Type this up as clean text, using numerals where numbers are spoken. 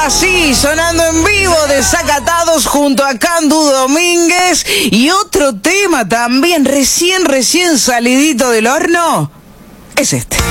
así, sonando en vivo, Desacatados junto a Candu Domínguez. Y otro tema también recién salidito del horno es este.